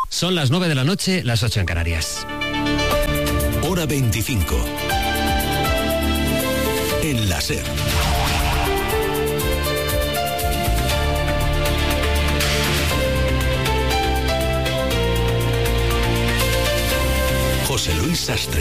Son las 9 de la noche, las 8 en Canarias. Hora 25. En la SER. José Luis Sastre.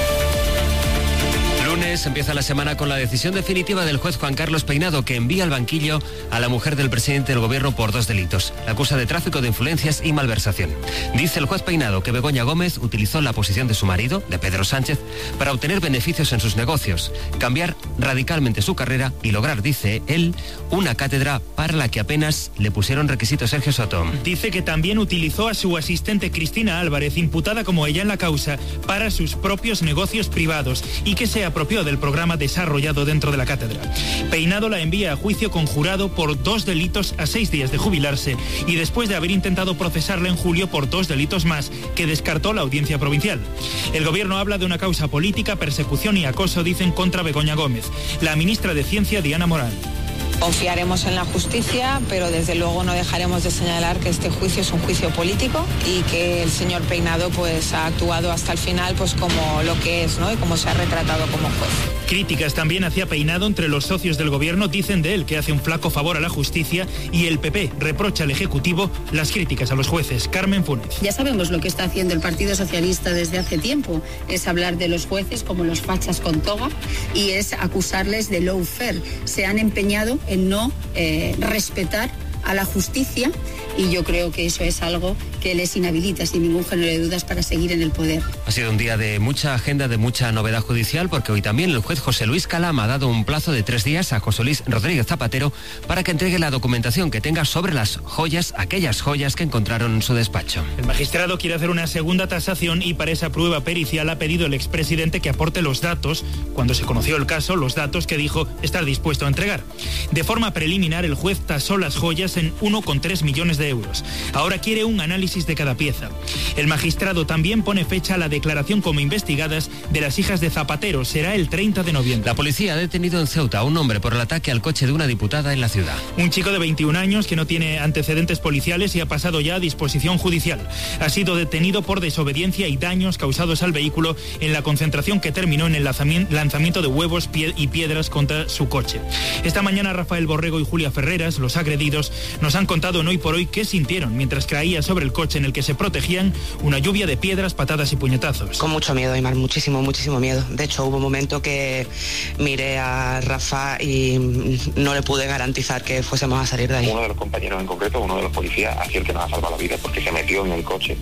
Lunes empieza la semana con la decisión definitiva del juez Juan Carlos Peinado, que envía al banquillo a la mujer del presidente del gobierno por 2 delitos. La acusa de tráfico de influencias y malversación. Dice el juez Peinado que Begoña Gómez utilizó la posición de su marido, de Pedro Sánchez, para obtener beneficios en sus negocios, cambiar radicalmente su carrera y lograr, dice él, una cátedra para la que apenas le pusieron requisitos. Sergio Soto. Dice que también utilizó a su asistente Cristina Álvarez, imputada como ella en la causa, para sus propios negocios privados y que se apropió del programa desarrollado dentro de la cátedra. Peinado la envía a juicio conjurado por 2 delitos a 6 días de jubilarse y después de haber intentado procesarla en julio por 2 delitos más que descartó la audiencia provincial. El gobierno habla de una causa política, persecución y acoso, dicen, contra Begoña Gómez. La ministra de Ciencia, Diana Morán. Confiaremos en la justicia, pero desde luego no dejaremos de señalar que este juicio es un juicio político y que el señor Peinado pues ha actuado hasta el final pues como lo que es, ¿no? Y como se ha retratado como juez. Críticas también hacia Peinado entre los socios del gobierno. Dicen de él que hace un flaco favor a la justicia y el PP reprocha al Ejecutivo las críticas a los jueces. Carmen Funes. Ya sabemos lo que está haciendo el Partido Socialista desde hace tiempo. Es hablar de los jueces como los fachas con toga y es acusarles de lawfare. Se han empeñado en no respetar a la justicia y yo creo que eso es algo que les inhabilita sin ningún género de dudas para seguir en el poder. Ha sido un día de mucha agenda, de mucha novedad judicial, porque hoy también el juez José Luis Calama ha dado un plazo de 3 días a José Luis Rodríguez Zapatero para que entregue la documentación que tenga sobre las joyas, aquellas joyas que encontraron en su despacho. El magistrado quiere hacer una segunda tasación y para esa prueba pericial ha pedido el expresidente que aporte los datos, cuando se conoció el caso, los datos que dijo estar dispuesto a entregar. De forma preliminar, el juez tasó las joyas en 1,3 millones de euros. Ahora quiere un análisis de cada pieza. El magistrado también pone fecha a la declaración como investigadas de las hijas de Zapatero. Será el 30 de noviembre. La policía ha detenido en Ceuta a un hombre por el ataque al coche de una diputada en la ciudad. Un chico de 21 años que no tiene antecedentes policiales y ha pasado ya a disposición judicial. Ha sido detenido por desobediencia y daños causados al vehículo en la concentración que terminó en el lanzamiento de huevos y piedras contra su coche. Esta mañana Rafael Borrego y Julia Ferreras, los agredidos, nos han contado en Hoy por Hoy qué sintieron mientras caía sobre el coche en el que se protegían una lluvia de piedras, patadas y puñetazos. Con mucho miedo, Aymar, muchísimo miedo. De hecho, hubo un momento que miré a Rafa y no le pude garantizar que fuésemos a salir de ahí. Uno de los compañeros en concreto, uno de los policías, ha sido el que nos ha salvado la vida porque se metió en el coche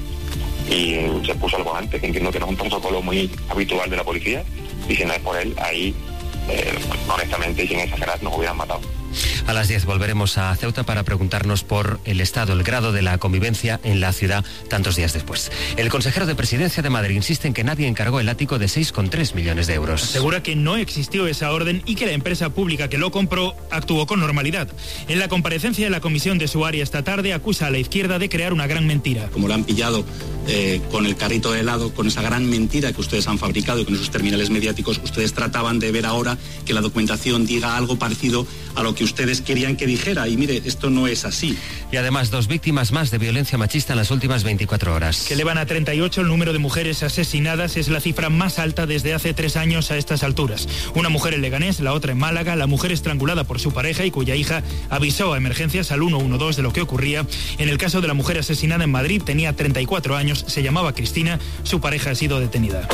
y se puso al volante, que entiendo que no es un protocolo muy habitual de la policía, y si no es por él, ahí, honestamente y sin exagerar, nos hubieran matado. A las 10 volveremos a Ceuta para preguntarnos por el estado, el grado de la convivencia en la ciudad tantos días después. El consejero de Presidencia de Madrid insiste en que nadie encargó el ático de 6,3 millones de euros. Asegura que no existió esa orden y que la empresa pública que lo compró actuó con normalidad. En la comparecencia de la comisión de su área esta tarde acusa a la izquierda de crear una gran mentira. Como lo han pillado con el carrito de helado, con esa gran mentira que ustedes han fabricado y con esos terminales mediáticos, ustedes trataban de ver ahora que la documentación diga algo parecido a lo que ustedes querían que dijera, y mire, esto no es así. Y además 2 víctimas más de violencia machista en las últimas 24 horas. Que elevan a 38 el número de mujeres asesinadas, es la cifra más alta desde hace 3 años a estas alturas. Una mujer en Leganés, la otra en Málaga, la mujer estrangulada por su pareja y cuya hija avisó a emergencias al 112 de lo que ocurría. En el caso de la mujer asesinada en Madrid, tenía 34 años, se llamaba Cristina, su pareja ha sido detenida.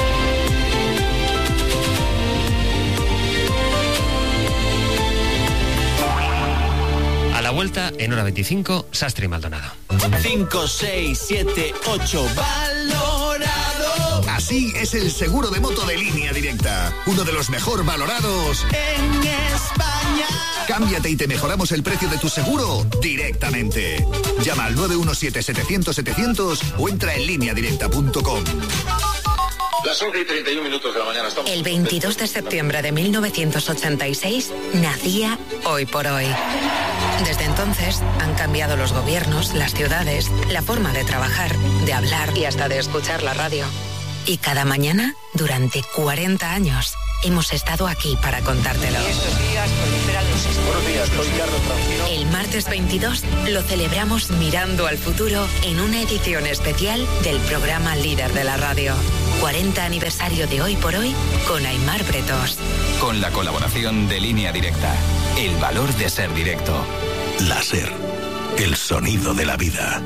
La vuelta en hora 25, Sastre y Maldonado. 5, 6, 7, 8, valorado. Así es el seguro de moto de Línea Directa. Uno de los mejor valorados en España. Cámbiate y te mejoramos el precio de tu seguro directamente. Llama al 917-700-700 o entra en lineadirecta.com. Las 11:31 de la mañana. El 22 de septiembre de 1986 nacía Hoy por Hoy. Desde entonces han cambiado los gobiernos, las ciudades, la forma de trabajar, de hablar y hasta de escuchar la radio. Y cada mañana, durante 40 años, hemos estado aquí para contártelo. Y estos días proliferan los Buenos días, soy Carlos Francino. El martes 22 lo celebramos mirando al futuro en una edición especial del programa líder de la radio. 40 aniversario de Hoy por Hoy con Aimar Bretos. Con la colaboración de Línea Directa. El valor de ser directo. La SER. El sonido de la vida.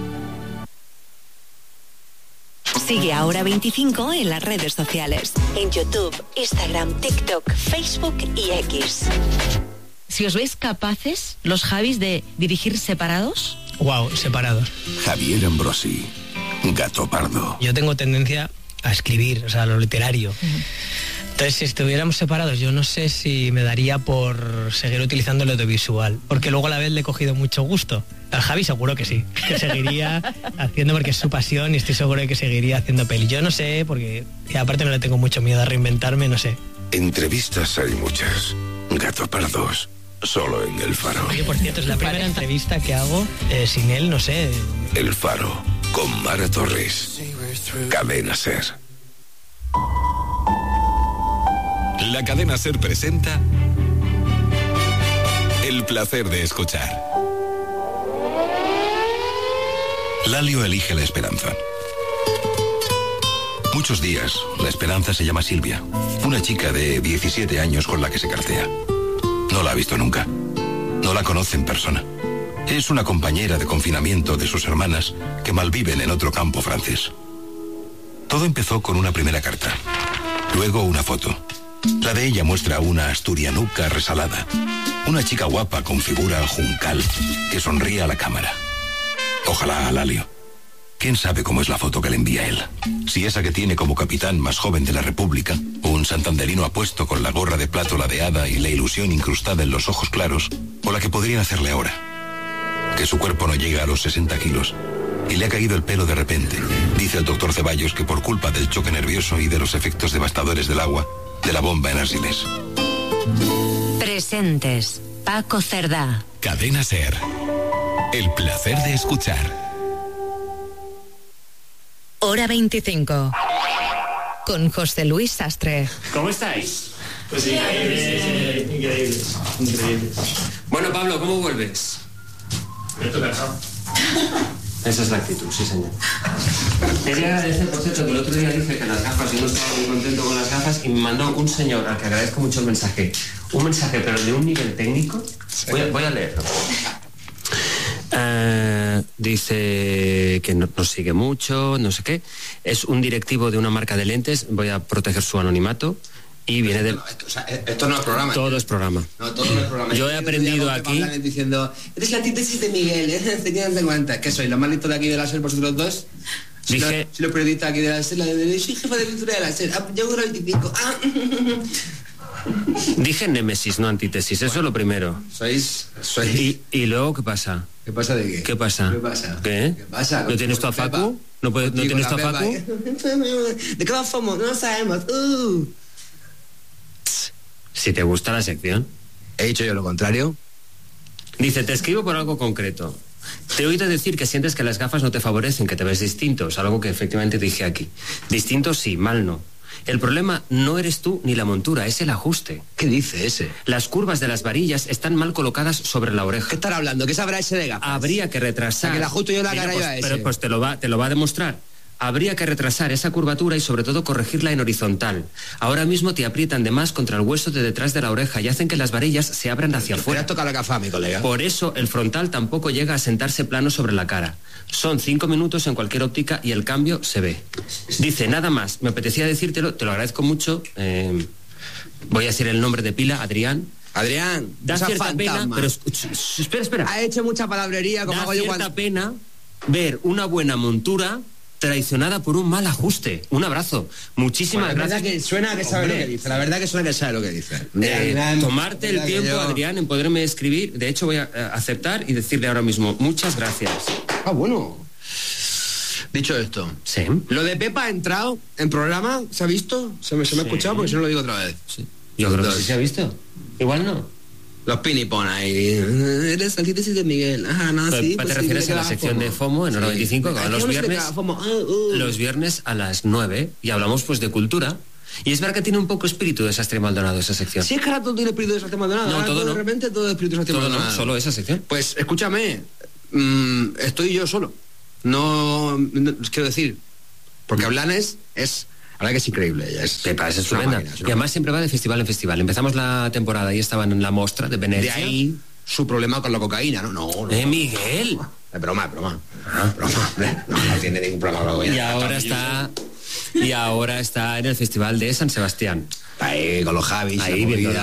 Sigue Ahora 25 en las redes sociales. En YouTube, Instagram, TikTok, Facebook y X. Si os veis capaces, los Javis, de dirigir separados. Wow, separados. Javier Ambrosi, Gato Pardo. Yo tengo tendencia a escribir, o sea, lo literario. Entonces, si estuviéramos separados, yo no sé si me daría por seguir utilizando el audiovisual, porque luego a la vez le he cogido mucho gusto. Al Javi seguro que sí, que seguiría haciendo, porque es su pasión, y estoy seguro de que seguiría haciendo peli. Yo no sé, porque aparte no le tengo mucho miedo a reinventarme, no sé. Entrevistas hay muchas. Gato Pardos, solo en El Faro. Oye, por cierto, es la primera entrevista que hago sin él, no sé. El Faro, con Mara Torres. Cadena SER. La cadena SER presenta El placer de escuchar. Lalio elige la esperanza. Muchos días, la esperanza se llama Silvia, una chica de 17 años con la que se cartea. No la ha visto nunca. No la conoce en persona. Es una compañera de confinamiento de sus hermanas que malviven en otro campo francés. Todo empezó con una primera carta. Luego una foto. La de ella muestra una asturianuca resalada. Una chica guapa con figura juncal que sonríe a la cámara. Ojalá a Lalio. ¿Quién sabe cómo es la foto que le envía él? Si esa que tiene como capitán más joven de la República, un santanderino apuesto con la gorra de plato ladeada y la ilusión incrustada en los ojos claros, o la que podrían hacerle ahora. Que su cuerpo no llega a los 60 kilos y le ha caído el pelo de repente. Dice el doctor Ceballos que por culpa del choque nervioso y de los efectos devastadores del agua, de la bomba en Argiles. Presentes. Paco Cerdá. Cadena SER. El placer de escuchar. Hora 25. Con José Luis Sastre. ¿Cómo estáis? Pues increíble. Bueno, Pablo, ¿cómo vuelves? Estoy cansado. Esa es la actitud, sí, señor. Quería agradecer, por cierto, que el otro día dije que las gafas, yo no estaba muy contento con las gafas, y me mandó un señor al que agradezco mucho el mensaje. Un mensaje, pero de un nivel técnico. Voy a leerlo. Dice que nos sigue mucho, no sé qué. Es un directivo de una marca de lentes. Voy a proteger su anonimato. Y viene del... O sea, esto no es programa. Todo es programa. No, todo no es programa. Yo he aprendido aquí... Diciendo, eres la antítesis de Miguel, ¿eh? Cuenta. ¿Qué soy? ¿Lo más listo de aquí de la SER vosotros dos? Dije... Si los periodistas aquí de la SER, soy jefa de pintura de la SER. Yo creo 25. Dije némesis, no antítesis. Eso es lo primero. Sois... ¿Y luego qué pasa? ¿Qué pasa de qué? ¿Qué pasa? ¿Qué pasa? ¿No tienes tu a Facu? ¿No tienes tu a Facu? ¿De qué nos fuimos? No lo sabemos. Si te gusta la sección. He dicho yo lo contrario. Dice, te escribo por algo concreto. Te he oído decir que sientes que las gafas no te favorecen, que te ves distinto. Es algo que efectivamente dije aquí. Distinto sí, mal no. El problema no eres tú ni la montura, es el ajuste. ¿Qué dice ese? Las curvas de las varillas están mal colocadas sobre la oreja. ¿Qué estará hablando? ¿Qué sabrá ese de gafas? Habría que retrasar. Que le ajusto yo la cara yo a ese. Pero pues te lo va a demostrar. Habría que retrasar esa curvatura y sobre todo corregirla en horizontal. Ahora mismo te aprietan de más contra el hueso de detrás de la oreja y hacen que las varillas se abran hacia afuera. ¿Te has tocado la gafa, mi colega? Por eso el frontal tampoco llega a sentarse plano sobre la cara. Son 5 minutos en cualquier óptica y el cambio se ve. Dice, nada más, me apetecía decírtelo, te lo agradezco mucho. Voy a decir el nombre de pila, Adrián. Adrián, da cierta pena, pero espera. Ha hecho mucha palabrería, como hago yo cuando... Da cierta pena ver una buena montura traicionada por un mal ajuste. Un abrazo. Muchísimas gracias. La verdad que suena que sabe lo que dice. La verdad que suena que sabe lo que dice. Tomarte el tiempo, Adrián, en poderme escribir. De hecho, voy a aceptar y decirle ahora mismo muchas gracias. Ah, bueno. Dicho esto, sí. Lo de Pepa ha entrado en programa, ¿se ha visto? ¿Se me ha escuchado? Porque si no lo digo otra vez. Sí. Yo creo que sí se ha visto. Igual no. Los pinipon ahí. Eres antítesis de Miguel. Ajá, no, sí. ¿Te refieres a la sección de FOMO en hora 25? Que van los viernes. Los viernes a las 9. Y hablamos pues de cultura. Y es verdad que tiene un poco espíritu de Sastre y Maldonado esa sección. Sí, es que ahora todo tiene espíritu de Sastre y Maldonado. No, todo no. De repente todo es espíritu de Sastre y Maldonado. No, solo esa sección. Pues escúchame, estoy yo solo. No quiero decir, porque Blanes es... La verdad que es increíble. Ella es, me parece estupenda. Y además siempre va de festival en festival. Empezamos la temporada y estaban en la Mostra de Venecia. De ahí su problema con la cocaína, ¿no? No. Miguel. Broma. No tiene ningún problema con la cocaína. Y ahora está en el Festival de San Sebastián. Ahí, con los Javis. Ahí viendo